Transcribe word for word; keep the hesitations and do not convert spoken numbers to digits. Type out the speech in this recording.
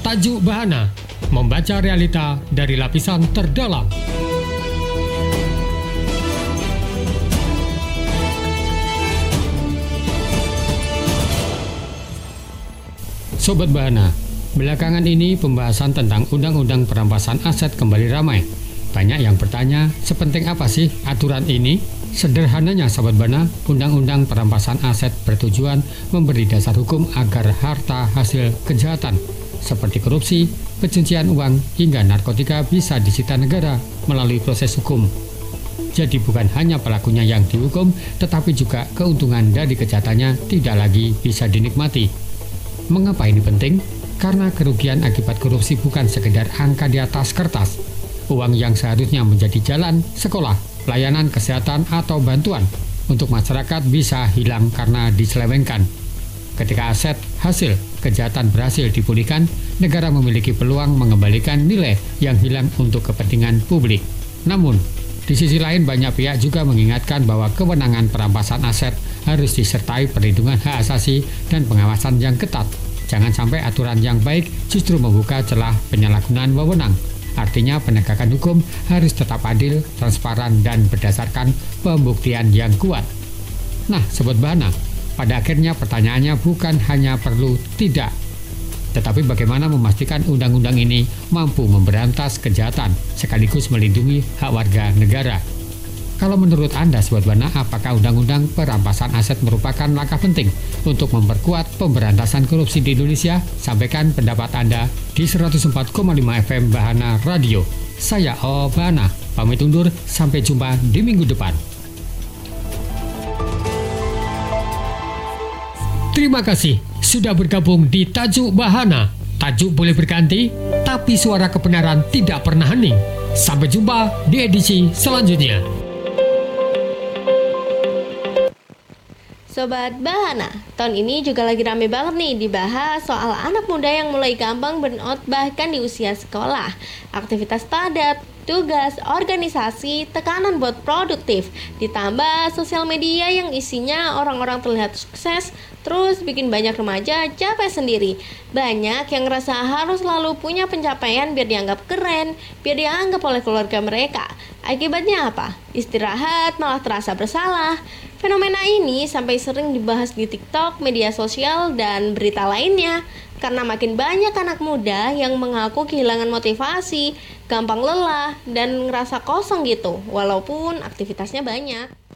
Tajuk Bahana, membaca realita dari lapisan terdalam. Sobat Bahana, belakangan ini pembahasan tentang Undang-Undang Perampasan Aset kembali ramai. Banyak yang bertanya, sepenting apa sih aturan ini? Sederhananya Sobat Bahana, Undang-Undang Perampasan Aset bertujuan memberi dasar hukum agar harta hasil kejahatan seperti korupsi, pencucian uang, hingga narkotika bisa disita negara melalui proses hukum. Jadi bukan hanya pelakunya yang dihukum, tetapi juga keuntungan dari kejahatannya tidak lagi bisa dinikmati. Mengapa ini penting? Karena kerugian akibat korupsi bukan sekedar angka di atas kertas. Uang yang seharusnya menjadi jalan, sekolah, pelayanan kesehatan, atau bantuan untuk masyarakat bisa hilang karena diselewengkan. Ketika aset hasil kejahatan berhasil dipulihkan, negara memiliki peluang mengembalikan nilai yang hilang untuk kepentingan publik. Namun, di sisi lain banyak pihak juga mengingatkan bahwa kewenangan perampasan aset harus disertai perlindungan hak asasi dan pengawasan yang ketat. Jangan sampai aturan yang baik justru membuka celah penyalahgunaan wewenang. Artinya penegakan hukum harus tetap adil, transparan, dan berdasarkan pembuktian yang kuat. Nah, Sobat Bahana, pada akhirnya pertanyaannya bukan hanya perlu tidak, tetapi bagaimana memastikan undang-undang ini mampu memberantas kejahatan sekaligus melindungi hak warga negara. Kalau menurut Anda, Sobat Bahana, apakah Undang-Undang Perampasan Aset merupakan langkah penting untuk memperkuat pemberantasan korupsi di Indonesia? Sampaikan pendapat Anda di seratus empat koma lima F M Bahana Radio. Saya O Bahana, pamit undur, sampai jumpa di minggu depan. Terima kasih sudah bergabung di Tajuk Bahana. Tajuk boleh berganti, tapi suara kebenaran tidak pernah hening. Sampai jumpa di edisi selanjutnya. Sobat Bahana, tahun ini juga lagi rame banget nih dibahas soal anak muda yang mulai gampang burnout bahkan di usia sekolah. Aktivitas padat, tugas, organisasi, tekanan buat produktif, ditambah sosial media yang isinya orang-orang terlihat sukses, terus bikin banyak remaja capek sendiri. Banyak yang ngerasa harus selalu punya pencapaian biar dianggap keren, biar dianggap oleh keluarga mereka. Akibatnya apa? Istirahat malah terasa bersalah. Fenomena ini sampai sering dibahas di TikTok, media sosial, dan berita lainnya. Karena makin banyak anak muda yang mengaku kehilangan motivasi, gampang lelah, dan ngerasa kosong gitu, walaupun aktivitasnya banyak.